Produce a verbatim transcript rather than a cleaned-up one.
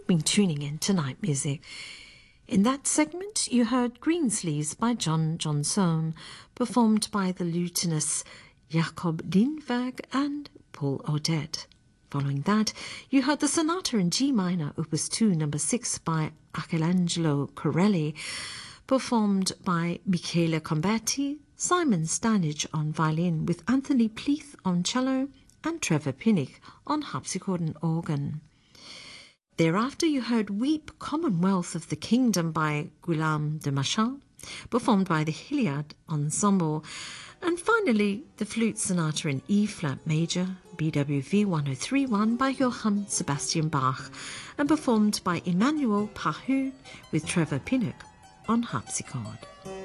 been tuning in to Night Music. In that segment, you heard Greensleeves by John Johnson, performed by the lutenists Jacob Lindberg and Paul Odette. Following that, you heard the Sonata in G minor, Opus two, number six by Arcangelo Corelli, performed by Michele Combetti, Simon Stanage on violin with Anthony Pleath on cello and Trevor Pinnock on harpsichord and organ. Thereafter you heard Weep, Commonwealth of the Kingdom by Guillaume de Machin, performed by the Hilliard Ensemble, and finally the Flute Sonata in E-flat major, B W V one oh three one by Johann Sebastian Bach, and performed by Emmanuel Pahud with Trevor Pinnock on harpsichord.